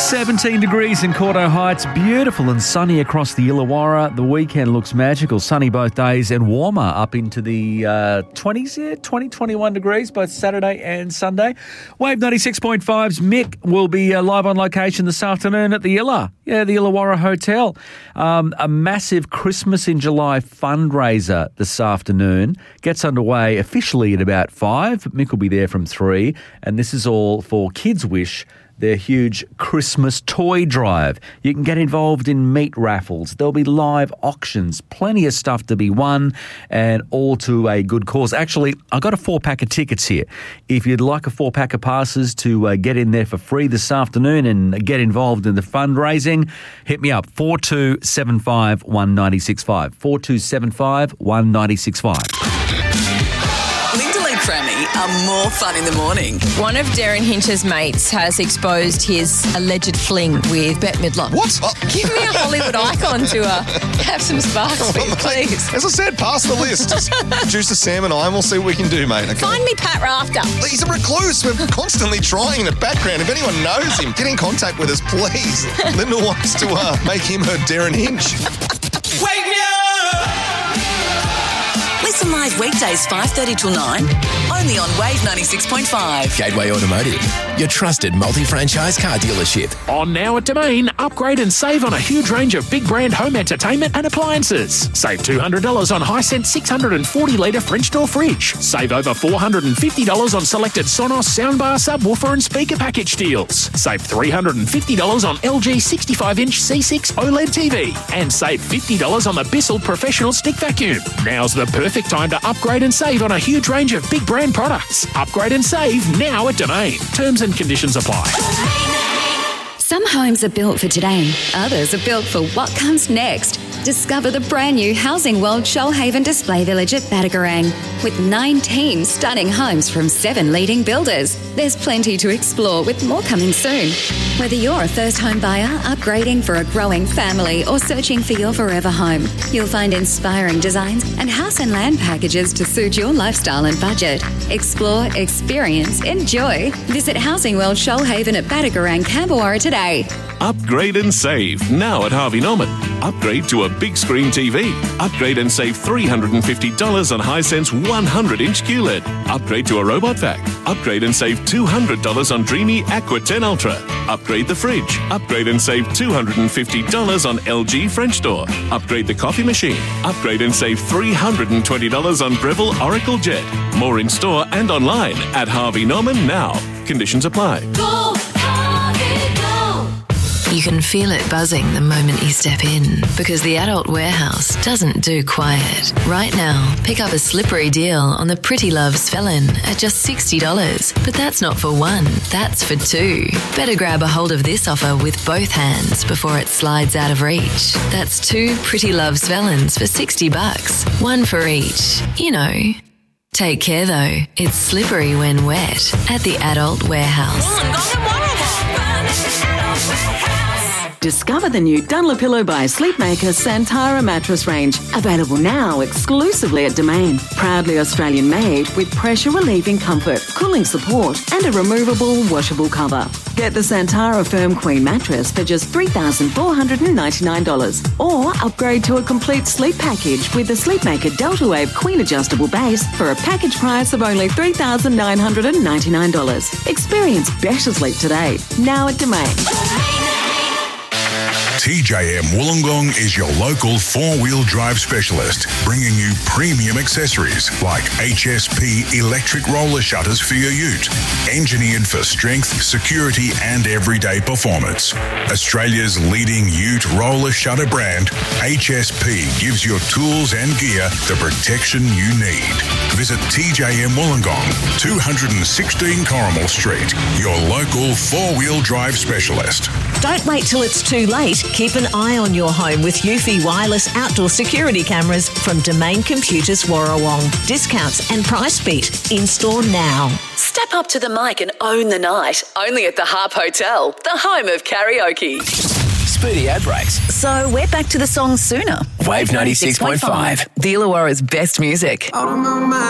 17 degrees in Cordo Heights. Beautiful and sunny across the Illawarra. The weekend looks magical. Sunny both days and warmer up into the 20s, 21 degrees both Saturday and Sunday. Wave 96.5's Mick will be live on location this afternoon at the the Illawarra Hotel. A massive Christmas in July fundraiser this afternoon gets underway officially at about 5. Mick will be there from 3. And this is all for Kids Wish, their huge Christmas toy drive. You can get involved in meat raffles. There'll be live auctions, plenty of stuff to be won, and all to a good cause. Actually, I've got a 4-pack of tickets here. If you'd like a 4-pack of passes to get in there for free this afternoon and get involved in the fundraising, hit me up, 4275 1965. 4275 1965. Crammy are more fun in the morning. One of Darren Hinch's mates has exposed his alleged fling with Bette Midler. What? Give me a Hollywood icon to have some sparks with, please. As I said, pass the list. Just introduce to Sam and I and we'll see what we can do, mate. Okay? Find me Pat Rafter. He's a recluse. We're constantly trying in the background. If anyone knows him, get in contact with us, please. Linda wants to make him her Darren Hinch. Wake me up! Listen live weekdays 5:30 till 9, only on Wave 96.5. Gateway Automotive, your trusted multi-franchise car dealership. On now at Domain, upgrade and save on a huge range of big brand home entertainment and appliances. Save $200 on Hisense 640-litre French door fridge. Save over $450 on selected Sonos soundbar, subwoofer and speaker package deals. Save $350 on LG 65-inch C6 OLED TV. And save $50 on the Bissell Professional Stick Vacuum. Now's the perfect time to upgrade and save on a huge range of big brand products. Upgrade and save now at Domain. Terms and conditions apply. Some homes are built for today, others are built for what comes next. Discover the brand new Housing World Shoalhaven Display Village at Badagarang. With 19 stunning homes from 7 leading builders. There's plenty to explore with more coming soon. Whether you're a first home buyer, upgrading for a growing family or searching for your forever home, you'll find inspiring designs and house and land packages to suit your lifestyle and budget. Explore, experience, enjoy. Visit Housing World Shoalhaven at Badagarang, Camberwara today. Upgrade and save now at Harvey Norman. Upgrade to a big screen TV. Upgrade and save $350 on Hisense 100-inch QLED. Upgrade to a robot vac. Upgrade and save $200 on Dreamy Aqua 10 Ultra. Upgrade the fridge. Upgrade and save $250 on LG French door. Upgrade the coffee machine. Upgrade and save $320 on Breville Oracle Jet. More in store and online at Harvey Norman now. Conditions apply. Go, Harvey, go! You can feel it buzzing the moment you step in because the Adult Warehouse doesn't do quiet. Right now, pick up a slippery deal on the Pretty Loves Felon at just $60. But that's not for one, that's for 2. Better grab a hold of this offer with both hands before it slides out of reach. That's 2 Pretty Loves Felons for $60, 1 for each. You know. Take care though, it's slippery when wet at the Adult Warehouse. Discover the new Dunlopillo by Sleepmaker Santara mattress range. Available now exclusively at Domain. Proudly Australian made with pressure relieving comfort, cooling support and a removable washable cover. Get the Santara Firm Queen mattress for just $3,499 or upgrade to a complete sleep package with the Sleepmaker Delta Wave Queen adjustable base for a package price of only $3,999. Experience better sleep today. Now at Domain. TJM Wollongong is your local 4-wheel drive specialist, bringing you premium accessories like HSP electric roller shutters for your ute, engineered for strength, security and everyday performance. Australia's leading ute roller shutter brand, HSP gives your tools and gear the protection you need. Visit TJM Wollongong, 216 Corrimal Street, your local 4-wheel drive specialist. Don't wait till it's too late. Keep an eye on your home with Eufy wireless outdoor security cameras from Domain Computers Warrawong. Discounts and price beat. In-store now. Step up to the mic and own the night. Only at the Harp Hotel, the home of karaoke. Spoody ad breaks. So we're back to the song sooner. Wave 96.5. The Illawarra's best music.